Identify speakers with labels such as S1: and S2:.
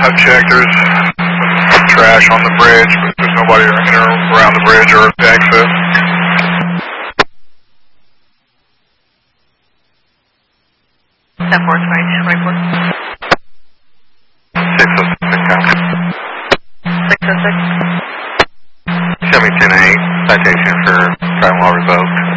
S1: I've checked, there's some trash on the bridge, but there's nobody in or around the bridge or the exit.
S2: 10-4, 24.
S1: 606.
S2: 606.
S1: Show me 10-8, citation for driving while revoked.